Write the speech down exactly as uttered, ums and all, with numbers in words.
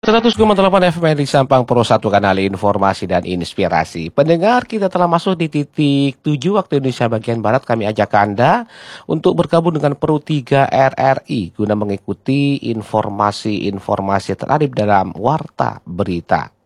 seratus koma delapan F M di Sampang Pro satu kanal informasi dan inspirasi. Pendengar, kita telah masuk di titik tujuh waktu Indonesia bagian Barat. Kami ajak Anda untuk bergabung dengan Pro tiga R R I guna mengikuti informasi-informasi terupdate dalam Warta Berita.